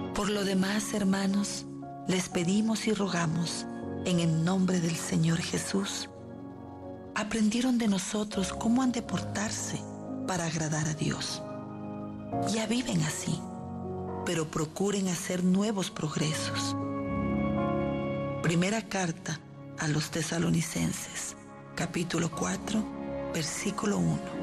Por lo demás, hermanos, les pedimos y rogamos, en el nombre del Señor Jesús, aprendieron de nosotros cómo han de portarse para agradar a Dios. Ya viven así, pero procuren hacer nuevos progresos. Primera carta a los Tesalonicenses, capítulo 4, versículo 1.